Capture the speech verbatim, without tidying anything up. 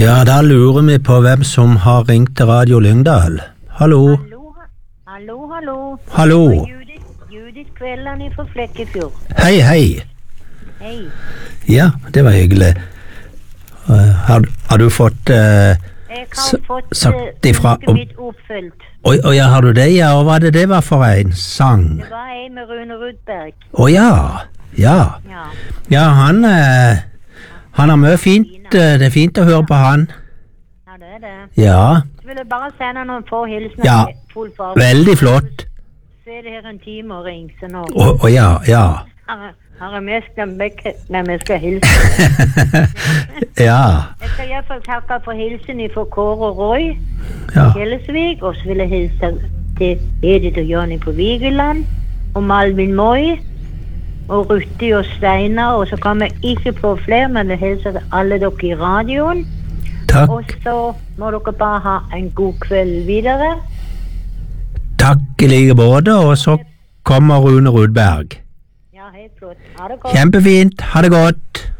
Ja, da lurer vi på hvem som har ringt til Radio Lyngdal. Hallo? Hallo, hallo, hallo. Hallo? Det var Judith, Judith Kvelden fra Flekkefjord. Hei, hei. Hei. Ja, det var hyggelig. Uh, har, har du fått uh, Jeg har fått sagt uh, ifra ønsket mitt oppfylt. Oi, oi, ja, har du det? Ja, og hva er det det var for en sang? Det var en med Rune Rudberg. Å ja, ja. Ja. Ja, han, uh, han har mye fint. Uh, det er fint å høre på han. Ja, det er det. Ja, Så vil jeg bare sende noen få hilsener. ja, til full fart. veldig flott. Så er det her en time og ring, så nå Å å, ja, ja. har, har jeg mest glemt vekk hvem jeg skal hilse. Ja, Jeg skal i hvert fall takke for hilsen fra Kåre og Roy ja. Kjellesvik, og så vil jeg hilse til Edith og Johnny på Vigeland, og Malvin Moi, og Rutti og Steinar, og så kommer jeg ikke på flere, men jeg hilser til alle dere i radioen. Takk, Og så må dere bare ha en god kveld videre. takk i like både, og så kommer Rune Rudberg. Ja, helt flott. Ha det godt. Kjempefint, ha det godt.